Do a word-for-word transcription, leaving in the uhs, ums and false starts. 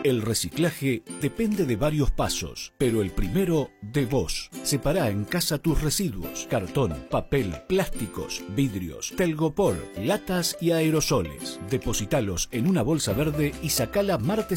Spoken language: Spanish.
El reciclaje depende de varios pasos, pero el primero de vos. Separá en casa tus residuos: cartón, papel, plásticos, vidrios, telgopor, latas y aerosoles. Depositalos en una bolsa verde y sacala martes